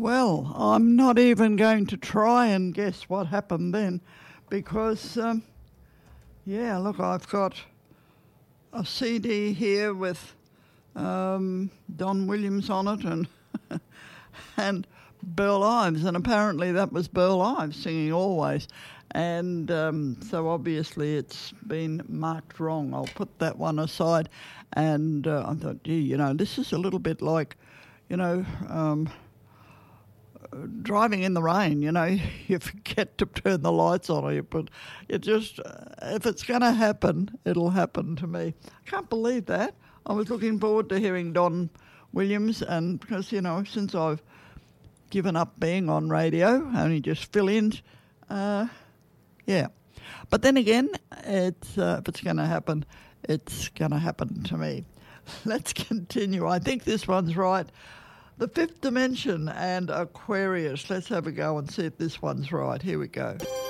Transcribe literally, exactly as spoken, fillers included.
Well, I'm not even going to try and guess what happened then because, um, yeah, look, I've got a C D here with um, Don Williams on it and and Burl Ives, and apparently that was Burl Ives singing Always. And um, so obviously it's been marked wrong. I'll put that one aside. And uh, I thought, gee, you know, this is a little bit like, you know, um, driving in the rain, you know, you forget to turn the lights on, you but it just, uh, if it's going to happen, it'll happen to me. I can't believe that. I was looking forward to hearing Don Williams, and because, you know, since I've given up being on radio, only just fill-ins, uh, yeah. But then again, it's, uh, if it's going to happen, it's going to happen to me. Let's continue. I think this one's right. The Fifth Dimension and Aquarius. Let's have a go and see if this one's right. Here we go.